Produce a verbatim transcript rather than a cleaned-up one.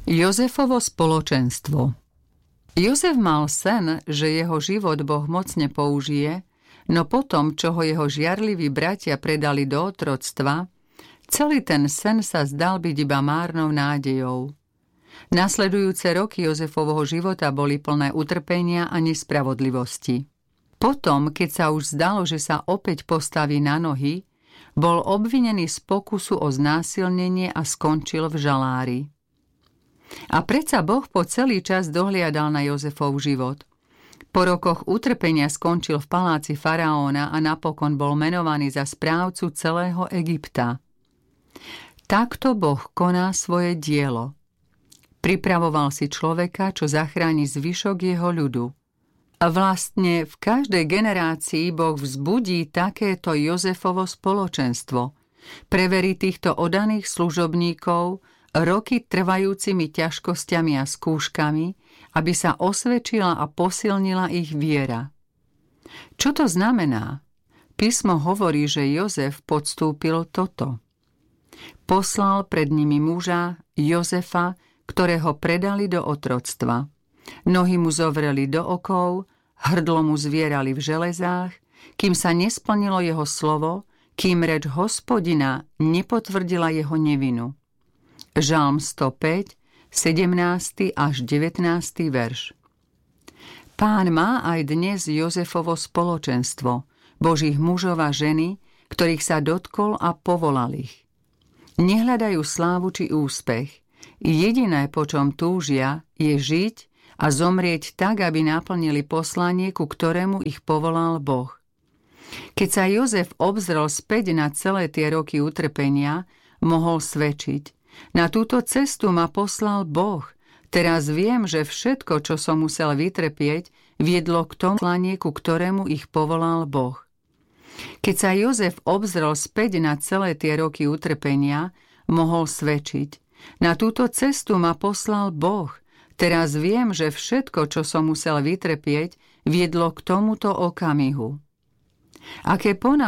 Jozefovo spoločenstvo. Jozef mal sen, že jeho život Boh mocne použije, no potom, čo ho jeho žiarliví bratia predali do otroctva, celý ten sen sa zdal byť iba márnou nádejou. Nasledujúce roky Jozefovho života boli plné utrpenia a nespravodlivosti. Potom, keď sa už zdalo, že sa opäť postaví na nohy, bol obvinený z pokusu o znásilnenie a skončil v žalári. A predsa Boh po celý čas dohliadal na Jozefov život. Po rokoch utrpenia skončil v paláci faraóna a napokon bol menovaný za správcu celého Egypta. Takto Boh koná svoje dielo. Pripravoval si človeka, čo zachráni zvyšok jeho ľudu. A vlastne v každej generácii Boh vzbudí takéto Jozefovo spoločenstvo. Preverí týchto oddaných služobníkov roky trvajúcimi ťažkosťami a skúškami, aby sa osvedčila a posilnila ich viera. Čo to znamená? Písmo hovorí, že Jozef podstúpil toto. Poslal pred nimi muža, Jozefa, ktorého predali do otroctva. Nohy mu zovreli do okov, hrdlo mu zvierali v železách, kým sa nesplnilo jeho slovo, kým reč Hospodina nepotvrdila jeho nevinu. Žalm stopäť, sedemnásty až devätnásty verš. Pán má aj dnes Jozefovo spoločenstvo, Božích mužov a ženy, ktorých sa dotkol a povolal ich. Nehľadajú slávu či úspech. Jediné, po čom túžia, je žiť a zomrieť tak, aby naplnili poslanie, ku ktorému ich povolal Boh. Keď sa Jozef obzrel späť na celé tie roky utrpenia, mohol svedčiť: na túto cestu ma poslal Boh. Teraz viem, že všetko, čo som musel vytrpieť, viedlo k tomu poslaniu, ku ktorému ich povolal Boh. Keď sa Jozef obzrel späť na celé tie roky utrpenia, mohol svedčiť: na túto cestu ma poslal Boh. Teraz viem, že všetko, čo som musel vytrpieť, viedlo k tomuto okamihu. Aké ponaučenie